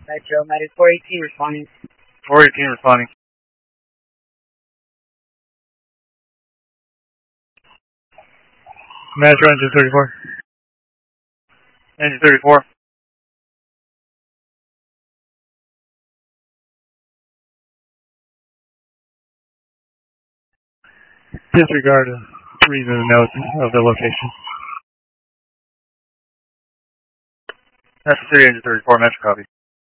Metro, Medic 418 responding. 418 responding. Metro engine 34. Engine 34. Disregard reason and note of the location. That's the City Engine 34, Metro copy.